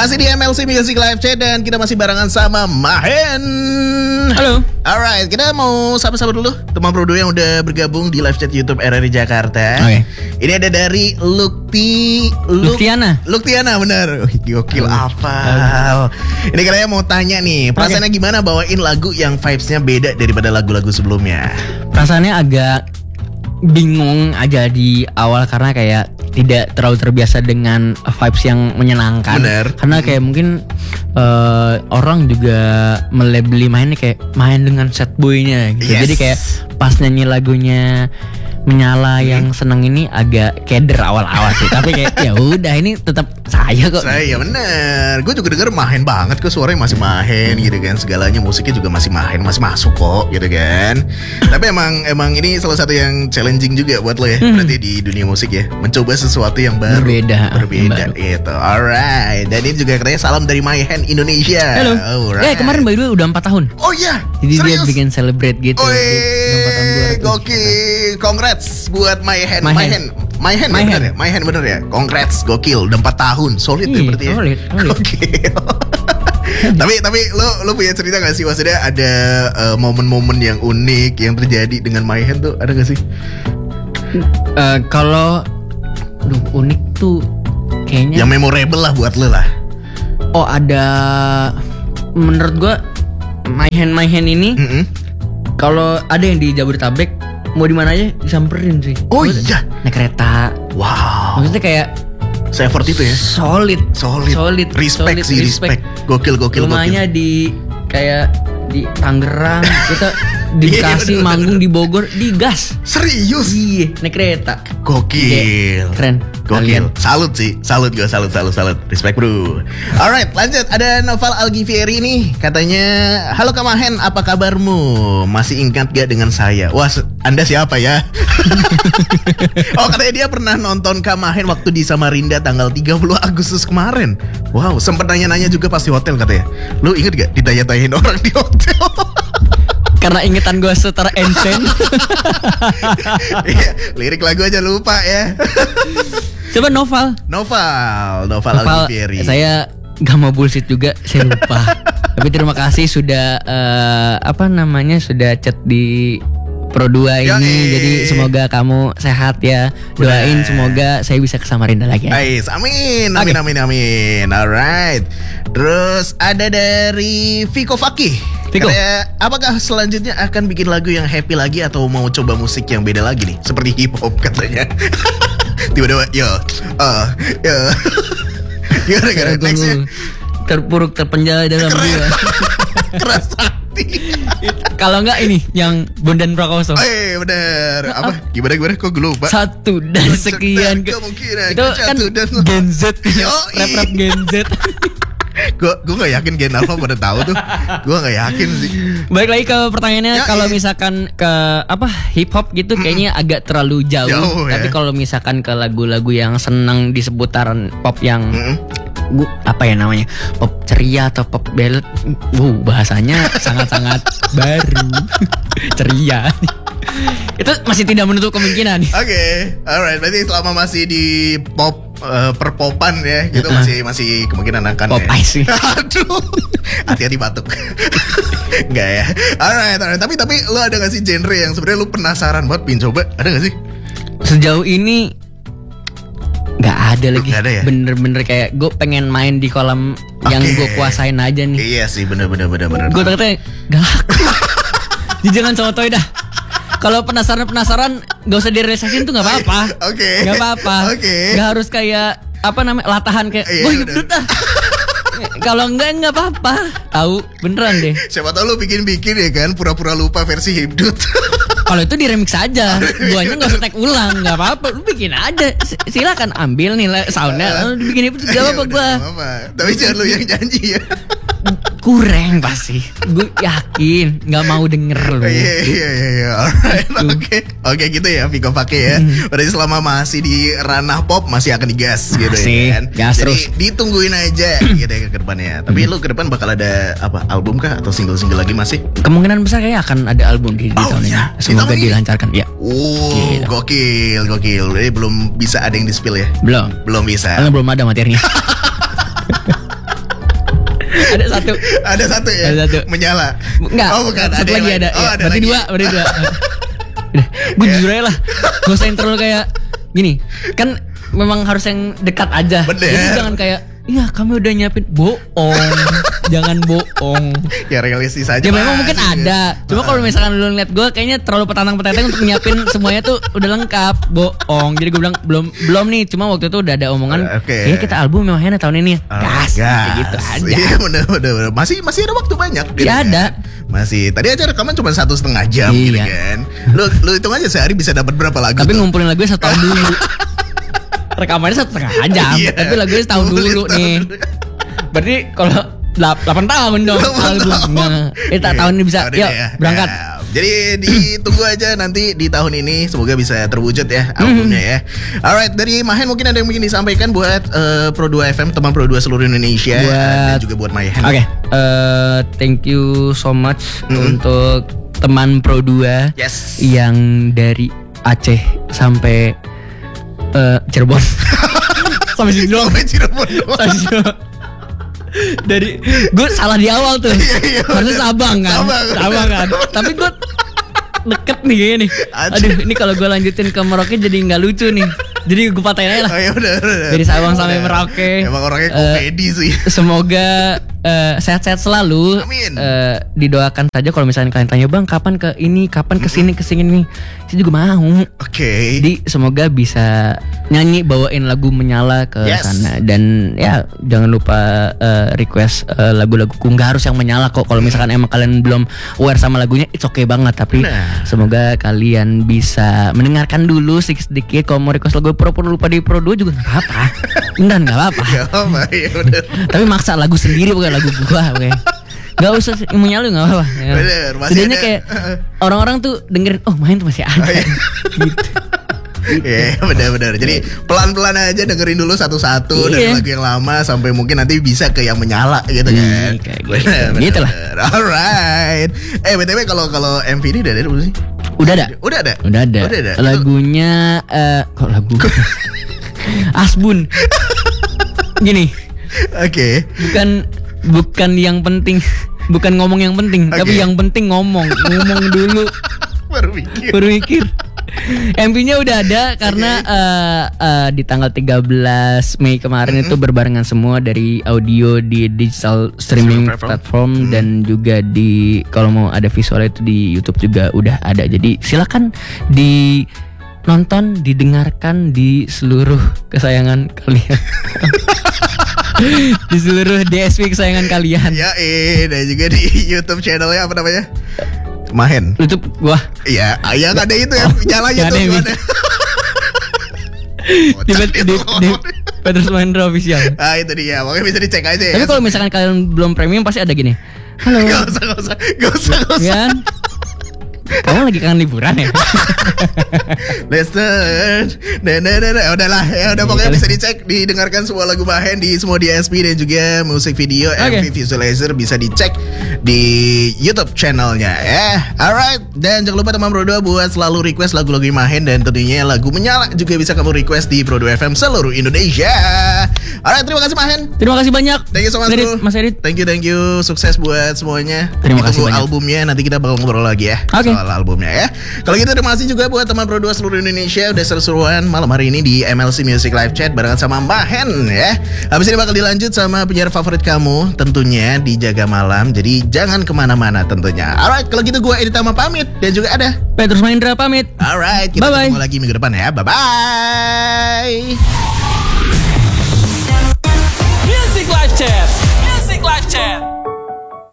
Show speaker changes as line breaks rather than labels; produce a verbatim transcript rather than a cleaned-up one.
Masih di M L C Music Live Chat dan kita masih barengan sama Mahen.
Halo.
Alright, kita mau sapa-sapa dulu teman Prodo yang udah bergabung di live chat YouTube R R I Jakarta.
Oke. Okay.
Ini ada dari Lukti Luk,
Luktiana.
Luktiana bener. Gokil apa? Ini kalian mau tanya nih, perasaannya okay. gimana bawain lagu yang vibes-nya beda daripada lagu-lagu sebelumnya?
Perasaannya agak bingung aja di awal karena kayak tidak terlalu terbiasa dengan vibes yang menyenangkan.
Bener.
Karena kayak hmm. mungkin uh, orang juga melabeli mainnya kayak main dengan sad boy-nya gitu.
Yes.
Jadi kayak pas nyanyi lagunya Menyala hmm. yang seneng ini agak keder awal-awal sih. Tapi kayak ya udah ini tetap saya kok.
Saya bener. Gue juga denger Mahen banget kok, suaranya masih Mahen gitu kan. Segalanya musiknya juga masih Mahen, masih masuk kok gitu kan. Tapi emang emang ini salah satu yang challenging juga buat lo ya. Hmm. Berarti di dunia musik ya, mencoba sesuatu yang baru.
Berbeda.
Berbeda itu. Alright. Dan ini juga katanya salam dari Mahen Indonesia.
Halo.
Alright.
Eh kemarin by the way udah empat tahun.
Oh iya.
Jadi
serius?
dia bikin celebrate gitu.
Oi, gokil. Congrats buat Mahen. Mahen. Mahen bener ya? Mahen bener ya? Congrats, gokil. Udah empat tahun. Solid ya berarti ya?
Solid, solid.
Gokil. Tapi tapi lo lo punya cerita gak sih? Maksudnya ada uh, momen-momen yang unik yang terjadi dengan Mahen tuh, ada gak sih?
Uh, kalau aduh, unik tuh kayaknya
yang memorable lah buat lo lah.
Oh ada. Menurut gua Mahen Mahen ini mm-hmm. kalau ada yang di Jabodetabek mau di mana aja disamperin sih.
Oh iya,
naik kereta.
Wow.
Maksudnya kayak
se-effort itu ya.
Solid,
solid,
solid.
Respect
solid,
sih, respect. Gokil, gokil,
rumahnya
gokil.
di kayak di Tangerang, kita di Bekasi, manggung di Bogor, di gas.
Serius?
Iya, naik kereta.
Gokil.
Keren.
Gokil. Kalian. Salut sih. Salut gue, salut, salut, salut. Respect bro. Alright, lanjut. Ada Noval Algivieri nih. Katanya, halo Kak Mahen, apa kabarmu? Masih ingat gak dengan saya? Wah, Anda siapa ya? Oh, katanya dia pernah nonton Kak Mahen waktu di Samarinda tanggal tiga puluh Agustus kemarin. Wow, sempet nanya-nanya juga pas di hotel katanya. Lu inget gak ditanya-tanyain orang di hotel?
Karena ingetan gue setara Ensen.
Iya, lirik lagu aja lupa ya.
Coba Noval.
Noval, Noval,
Noval
Algivieri.
Saya gak mau bullshit juga, saya lupa. Tapi terima kasih sudah uh, apa namanya sudah chat di Pro dua ini. Yoi. Jadi semoga kamu sehat ya. Doain Bener. Semoga saya bisa ke Samarinda lagi.
Ais, amin, amin, okay. amin, amin. Alright. Terus ada dari Viko Fakih.
Viko.
Katanya, apakah selanjutnya akan bikin lagu yang happy lagi atau mau coba musik yang beda lagi nih? Seperti hip hop katanya. Tiba-tiba, yo, uh, yo. Gimana gimana nextnya?
Terpuruk terpenjara dalam jiwa.
Keras hati.
Kalau enggak ini yang Bondan Prakoso.
Eh bener. Apa? Gimana gimana kok gue lupa.
Satu dan sekian ke-
kemungkinan.
Itu kan dan... Gen Z. Rap-rap Gen Z.
Gue gue nggak yakin Gen Alpha pada tahu tuh. Gue nggak yakin sih.
Balik lagi ke pertanyaannya, ya, kalau iya. misalkan ke apa hip hop gitu mm-hmm. kayaknya agak terlalu jauh. jauh Tapi ya. Kalau misalkan ke lagu-lagu yang senang di seputaran pop yang mm-hmm. Bu, apa ya namanya, pop ceria atau pop ballad, uh, bahasanya sangat-sangat baru. Ceria. Itu masih tidak menutup kemungkinan.
Oke, okay. Alright. Berarti selama masih di pop uh, perpopan ya, gitu uh-uh. masih masih kemungkinan akan
pop
ya.
ice sih.
Aduh, hati-hati batuk. Enggak ya. Alright, alright. Tapi tapi lu ada gak sih genre yang sebenarnya lu penasaran buat pin coba? Ada gak sih?
Sejauh ini nggak ada lagi.
Gak ada ya?
Bener-bener kayak gue pengen main di kolam okay. yang gue kuasain aja nih.
Iya sih, bener-bener bener-bener.
Gue takutnya gak laku. Jadi jangan sotoy dah. Kalau penasaran-penasaran gak usah direalisasiin tuh gak apa-apa.
Oke okay.
Gak apa-apa.
Oke okay.
Gak harus kayak apa namanya latahan kayak
iya,
gue hidup dah. Kalau enggak enggak apa-apa. Tahu beneran deh.
Siapa tahu lu bikin-bikin ya kan, pura-pura lupa versi Hibdut.
Kalau itu di remix aja, guanya nggak usah tag ulang, nggak apa-apa, lu bikin aja. Silakan ambil nih soundnya, lu bikin itu gak apa-apa gua.
Tapi jangan lu yang janji ya.
Kurang pasti, gue yakin nggak mau denger lu.
Iya iya iya, alright, oke oke gitu ya, Viko pakai ya. Berarti selama masih di ranah pop masih akan digas gitu ya kan.
Gas
Jadi
terus.
Ditungguin aja gitu ya ke depannya. Tapi lu ke depan bakal ada apa, album kah atau single-single lagi masih?
Kemungkinan besar kayak akan ada album di, di
oh,
tahun
iya.
ini. Semoga dilancarkan ya.
Oh, gitu. Gokil, gokil. Jadi belum bisa ada yang di-spill ya?
Belum.
Belum bisa.
Karena belum ada materinya. Ada satu.
Ada satu ya.
Ada satu.
Menyala.
Enggak.
Oh bukan.
Satu
ada
lagi
yang
ada.
lain. Oh,
Ya,
ada
berarti
lagi.
dua, berarti dua. Udah, gue jujur aja lah. Gak usah yang terlalu kayak gini. Kan memang harus yang dekat aja.
Bener.
Jadi jangan kayak, iya kami udah nyiapin. Bohong. Jangan bohong.
Ya realistis aja.
Ya memang
Mas.
mungkin ada. Cuma kalau misalkan lu ngeliat gue kayaknya terlalu petantang-petantang untuk nyiapin semuanya tuh udah lengkap. Bohong. Jadi gue bilang belum belum nih. Cuma waktu itu udah ada omongan.
Uh, Oke.
Ya kita album memangnya tahun ini.
Oh,
Gas. Kayak gitu aja.
Iya bener, bener, bener. Masih masih ada waktu banyak. gitu
Ya
kan.
ada.
Masih. Tadi aja rekaman cuma satu setengah jam
Iya.
gitu kan. Lu lu hitung aja sehari bisa dapat berapa lagu.
Tapi
tuh?
ngumpulin lagunya satu tahun dulu. Rekamannya satu setengah jam.
Iya.
Tapi lagunya setahun
Ngumpulin
dulu
setahun
nih.
dulu.
Berarti kalau delapan tahun dong albumnya. Eh tak tahun ini bisa.
Tahun
Yuk
ini ya.
berangkat.
Ya. Jadi ditunggu aja nanti di tahun ini semoga bisa terwujud ya albumnya ya. Alright, dari Mahen mungkin ada yang mungkin disampaikan buat uh, Pro dua F M, teman Pro dua seluruh Indonesia
Buat-
dan juga buat Mahen.
Oke, eh, thank you so much
Mm.
untuk teman Pro dua
Yes.
yang dari Aceh sampai eh, Cirebon. Sampai situ doang.
Sampai Cirebon doang.
Sampai situ doang. Dari gue salah di awal tuh.
Iya, iya,
Harusnya
bener.
Sabang kan.
Sabang.
Sabang kan. Tapi gue deket nih kayaknya nih.
Aceh.
Aduh, ini kalau gue lanjutin ke Merauke jadi nggak lucu nih. Jadi gue patahin aja lah.
Oh ya udah, udah.
Dari Sabang sampai
Udah.
Merauke.
Emang orangnya
Eh,
komedi sih.
Semoga eh, sehat-sehat selalu.
Amin.
Eh, didoakan saja kalau misalnya kalian tanya, "Bang, kapan ke ini? Kapan ke sini, ke sini?" Saya juga mau.
Oke.
Jadi semoga bisa nyanyi bawain lagu Menyala ke
Yes.
sana, dan ya jangan lupa eh, request eh, lagu-laguku, nggak harus yang Menyala kok. Kalau misalkan emang kalian belum aware sama lagunya, it's okay banget. Tapi
Nah.
semoga kalian bisa mendengarkan dulu sedikit-sedikit. Kalau mau request lagu pro-pro lupa di Pro dua juga nggak apa-apa. Beneran nggak apa-apa.
Ya apa ya udah.
Tapi maksa lagu sendiri bukan lagu gua, oke. Gak usah sih, Menyala nggak apa-apa. Ya.
Bener, masih
Setidaknya
ada.
kayak orang-orang tuh dengerin, oh Mahen tuh masih ada.
Oh, iya.
Gitu.
Iya benar-benar. Jadi pelan-pelan aja dengerin dulu satu-satu dari
Iya.
lagu yang lama sampai mungkin nanti bisa ke yang Menyala gitu kan.
Iya, kayak gitu.
Benar, benar,
Gitu lah.
benar. Alright. Eh B T W kalau kalau M V ini udah ada belum sih?
Udah ada.
Udah ada.
Udah ada.
Udah ada.
Lagunya eh kok lagu? Asbun. Gini,
Oke.
bukan bukan yang penting, bukan ngomong yang penting,
Oke.
tapi yang penting ngomong. Ngomong dulu,
Baru mikir.
baru mikir. M V-nya udah ada karena eh, eh, di tanggal tiga belas Mei kemarin itu berbarengan semua dari audio di digital streaming
Streaming platform.
platform dan juga di, kalau mau ada visualnya itu di YouTube juga udah ada. Jadi silakan di nonton, didengarkan di seluruh kesayangan kalian. Di seluruh D S P kesayangan kalian.
Ya eh dan juga di YouTube channelnya apa namanya? Mahen.
YouTube gua
Iya, yang ada itu ya,
Oh,
nyalanya
yang
tuh
ada yang
gimana?
di di, di, di Petrus Mahendra Official.
Ah itu dia, makanya bisa dicek aja ya.
Tapi kalau misalkan kalian belum premium pasti ada gini. Halo.
Gak usah, gak usah, gak usah, gak usah.
Kan? Kamu lagi kangen liburan ya?
Listen, nah, nah, nah, nah. Udahlah, ya udah pokoknya bisa dicek, didengarkan semua lagu Mahen di semua D S P dan juga musik video
Oke.
M V Visualizer bisa dicek di YouTube channelnya ya. Alright, dan jangan lupa teman Pro dua buat selalu request lagu-lagu Mahen dan tentunya lagu Menyala juga bisa kamu request di Pro dua F M seluruh Indonesia. Alright, terima kasih Mahen.
Terima kasih banyak.
Thank you so much,
Edit,
bro.
Mas Edit.
Thank you, thank you. Sukses buat semuanya.
Terima kasih
Ditunggu
banyak.
albumnya, nanti kita bakal ngobrol lagi ya.
Oke.
Soal albumnya ya. Kalau gitu terima kasih juga buat teman Pro dua seluruh Indonesia udah seru-seruan malam hari ini di M L C Music Live Chat barengan sama Mahen ya. Habis ini bakal dilanjut sama penyiar favorit kamu tentunya di Jaga Malam. Jadi jangan kemana-mana tentunya. Alright, kalau gitu gue Editama pamit dan juga ada.
Petrus Mahendra pamit.
Alright, kita
Bye-bye.
ketemu lagi minggu depan ya. Bye-bye.